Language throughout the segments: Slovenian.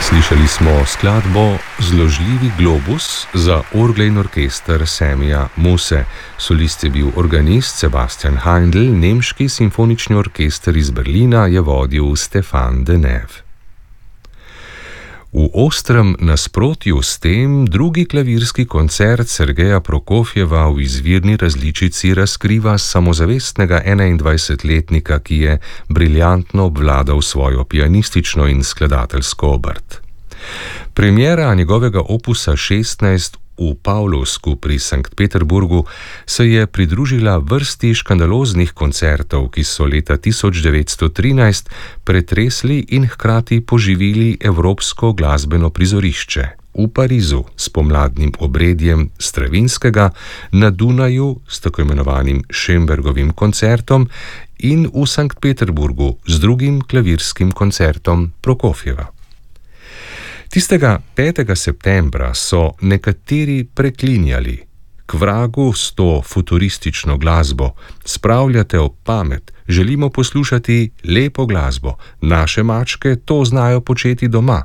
Slišali smo skladbo Zložljivi globus za orgle in orkester Semija Muse. Solist je bil organist Sebastian Haindl, nemški simfonični orkester iz Berlina je vodil Stefan Deneve. V ostrem nasprotju s tem drugi klavirski koncert Sergeja Prokofjeva v izvirni različici razkriva samozavestnega 21-letnika, ki je briljantno obvladal svojo pianistično in skladateljsko obrt. Premiera njegovega opusa 16 v Pavlovsku pri Sankt Peterburgu se je pridružila vrsti škandaloznih koncertov, ki so leta 1913 pretresli in hkrati poživili evropsko glasbeno prizorišče. V Parizu s pomladnim obredjem Stravinskega, na Dunaju s tako imenovanim Schönbergovim koncertom in v Sankt Peterburgu z drugim klavirskim koncertom Prokofjeva. Tistega 5. septembra so nekateri preklinjali: "K vragu s to futuristično glasbo, spravljate ob pamet, želimo poslušati lepo glasbo, naše mačke to znajo početi doma."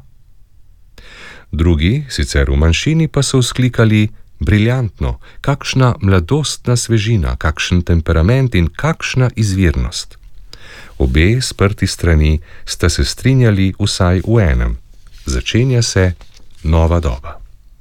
Drugi, sicer v manjšini, pa so vzklikali: "Briljantno, kakšna mladostna svežina, kakšen temperament in kakšna izvirnost." Obe sprti strani sta se strinjali vsaj v enem: začenja se nova doba.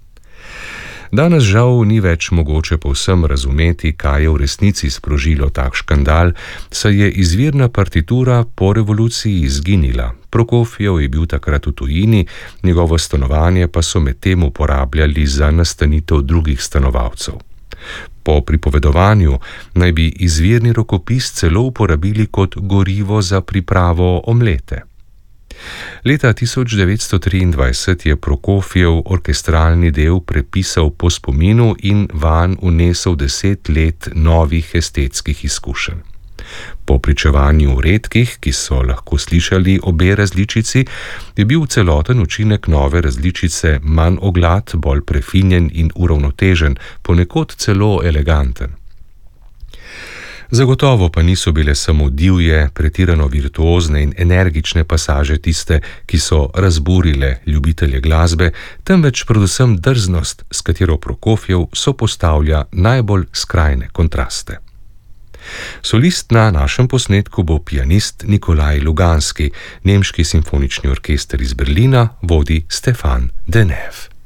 Danes žal ni več mogoče povsem razumeti, kaj je v resnici sprožilo tak škandal, saj je izvirna partitura po revoluciji izginila. Prokofjev je bil takrat v tujini, njegovo stanovanje pa so medtem uporabljali za nastanitev drugih stanovalcev. Po pripovedovanju naj bi izvirni rokopis celo uporabili kot gorivo za pripravo omlete. Leta 1923 je Prokofjev orkestralni del prepisal po spominu in vanj vnesel 10 let novih estetskih izkušenj. Po pričevanju redkih, ki so lahko slišali obe različici, je bil celoten učinek nove različice manj oglad, bolj prefinjen in uravnotežen, ponekod celo eleganten. Zagotovo pa niso bile samo divje, pretirano virtuozne in energične pasaže tiste, ki so razburile ljubitelje glasbe, temveč predvsem drznost, s katero Prokofjev sopostavlja najbolj skrajne kontraste. Solist na našem posnetku bo pianist Nikolaj Luganski, nemški simfonični orkester iz Berlina vodi Stefan Deneve.